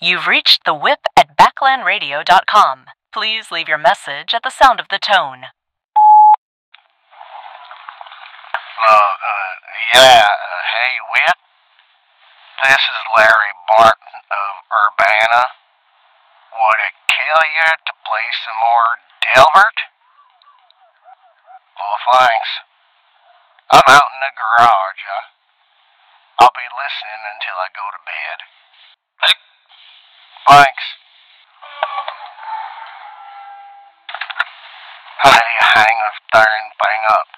You've reached the whip at backlandradio.com. Please leave your message at the sound of the tone. Hey, Whip. This is Larry Barton of Urbana. Would it kill you to play some more Delbert? Well, thanks. I'm out in the garage. I'll be listening until I go to bed. Thanks. How do you hang a darn thing up?